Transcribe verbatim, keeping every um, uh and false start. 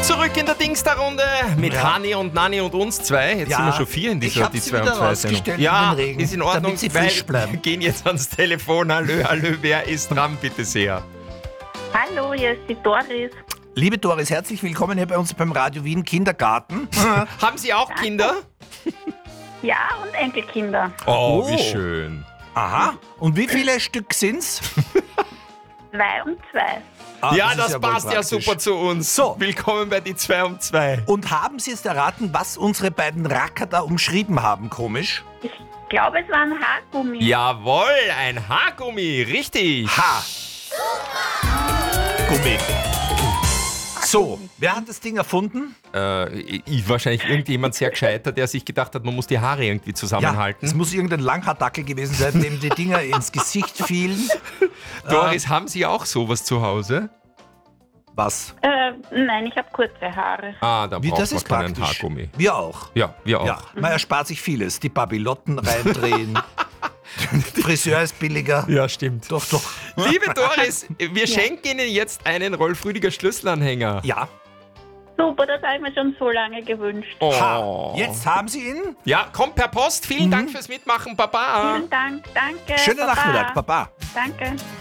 Zurück in der Dingster-Runde mit Ja. Hani und Nani und uns zwei. Jetzt Ja, sind wir schon vier in ich dieser hab die sie zwei wieder und zwei rausgestellt Sendung. in Ja, den Regen, ist in Ordnung. damit sie weil frisch bleiben. Wir gehen jetzt ans Telefon. Hallo, hallo, wer ist dran, bitte sehr? Hallo, hier ist die Doris. Liebe Doris, herzlich willkommen hier bei uns beim Radio Wien Kindergarten. Haben Sie auch Kinder? Ja, und Enkelkinder. Oh, Oh. wie schön. Aha. Und wie viele Stück sind's? Zwei und zwei. Ah, ja, ist das, wohl passt ja praktisch. super zu uns. So. Willkommen bei die zwei um zwei. Und haben Sie jetzt erraten, was unsere beiden Racker da umschrieben haben, komisch? Ich glaube, es war ein Haargummi. Jawohl, ein Haargummi, richtig. Ha! Gummi. So, wer hat das Ding erfunden? Äh, ich, wahrscheinlich irgendjemand sehr gescheiter, der sich gedacht hat, man muss die Haare irgendwie zusammenhalten. es muss irgendein Langhaardackel gewesen sein, dem die Dinger ins Gesicht fielen. Doris, haben Sie auch sowas zu Hause? Was? Äh, nein, ich habe kurze Haare. Ah, dann Wie, braucht das man ist keinen praktisch. Haargummi. Wir auch. Ja, wir auch. Ja, man erspart sich vieles. Die Babylotten reindrehen. Friseur ist billiger. Ja, stimmt. Doch, doch. Liebe Doris, wir schenken Ihnen jetzt einen Rolf Rüdiger Schlüsselanhänger. Ja. Super, das habe ich mir schon so lange gewünscht. Oh. Ha, jetzt haben Sie ihn. Ja, kommt per Post. Vielen Dank fürs Mitmachen, Baba. Vielen Dank, danke. Schönen Baba. Nachmittag, Papa. Danke.